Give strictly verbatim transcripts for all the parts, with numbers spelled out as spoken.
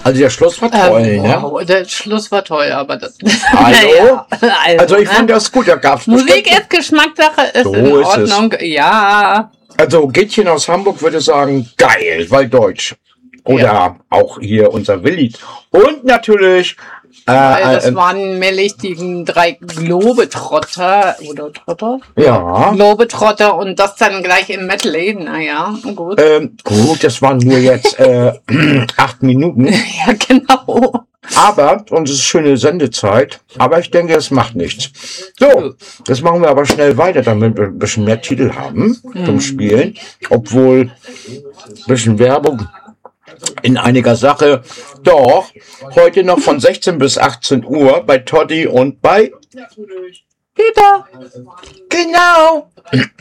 Also der Schluss war toll, ähm, ne? Wow, der Schluss war toll, aber das... Hallo? naja, also, Also ich ne? fand das gut, da gab's Musik bestimmt- ist Geschmackssache, ist So in ist es. Ordnung, ja. Also Gittchen aus Hamburg würde sagen, geil, weil Deutsch. Oder Ja. auch hier unser Willi. Und natürlich äh, Weil das äh, waren männlich die drei Globetrotter, oder Trotter? ja. Globetrotter und das dann gleich im Medley, naja, gut. Ähm, gut, das waren nur jetzt äh, acht Minuten. Ja, genau. Aber, und es ist schöne Sendezeit, aber ich denke, es macht nichts. So, das machen wir aber schnell weiter, damit wir ein bisschen mehr Titel haben zum Spielen. Obwohl, ein bisschen Werbung in einiger Sache. Doch, heute noch von sechzehn bis achtzehn Uhr bei Toddy und bei Peter. Genau.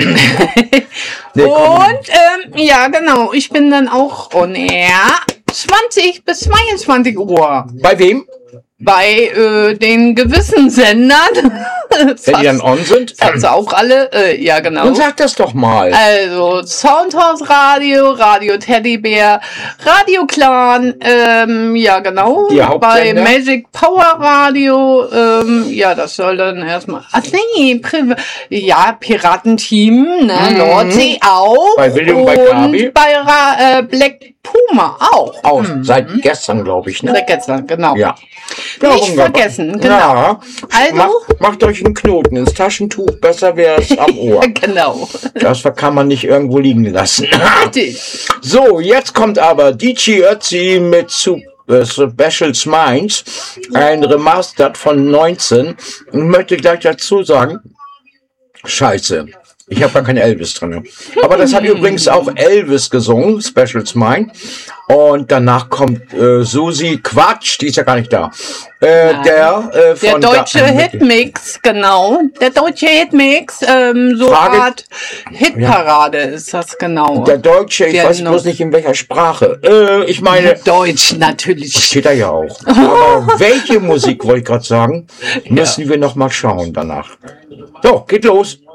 Nee, komm. Und, ähm, ja, genau, ich bin dann auch on air zwanzig bis zweiundzwanzig Uhr Bei wem? bei äh, den gewissen Sendern. Wenn die dann on sind? Fast auch alle, äh, ja, genau. Und sag das doch mal. Also Soundhouse Radio, Radio Teddybär, Radio Clan, ähm, ja genau, Die bei Hauptsender? Magic Power Radio, ähm, ja, das soll dann erstmal, ach nee, Pri ja, Piratenteam, ne, Mhm. Nordsee auch. Bei William, bei Gabi. und bei Ra äh, Black Puma auch. Auch seit gestern, glaube ich, ne? Seit gestern, genau. Ja. Nicht wunderbar. vergessen, genau. Ja. Also- Macht, macht euch einen Knoten ins Taschentuch, besser wäre es am Ohr. Genau. Das kann man nicht irgendwo liegen lassen. Richtig. So, jetzt kommt aber D J Ötzi mit Su- äh, Special Minds, ein Remastered von neunzehn. Und möchte gleich dazu sagen, scheiße. Ich habe gar keinen Elvis drin. Aber das hat übrigens auch Elvis gesungen, Special Mind. Und danach kommt äh, Susi, Quatsch, die ist ja gar nicht da. Äh, der äh, Der von deutsche da, Hitmix, genau. Der deutsche Hitmix, ähm, so Frage- Art Hitparade ist das genau. Der Deutsche, ich Der weiß noch- bloß nicht in welcher Sprache. Äh, ich meine, Deutsch natürlich. steht da ja auch. Aber welche Musik, wollte ich gerade sagen, müssen wir noch mal schauen danach. So, geht los.